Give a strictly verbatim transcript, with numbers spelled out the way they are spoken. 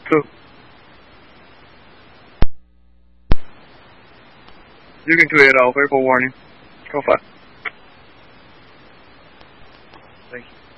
two. You can clear it out. Verbal warning. Go five. Thank you.